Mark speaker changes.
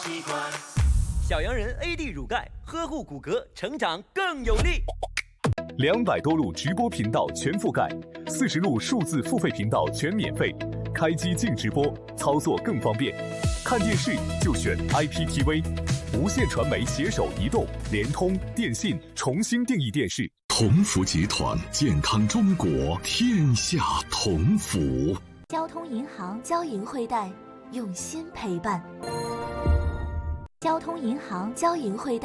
Speaker 1: 小洋人 AD 乳钙，呵护骨骼，成长更有力。
Speaker 2: 200多路直播频道全覆盖，40路数字付费频道全免费，开机净直播，操作更方便。看电视就选 IPTV， 无线传媒携手移动、联通、电信重新定义电视。
Speaker 3: 同福集团，健康中国，天下同福。
Speaker 4: 交通银行交银汇贷，用心陪伴。交通银行交银汇贷。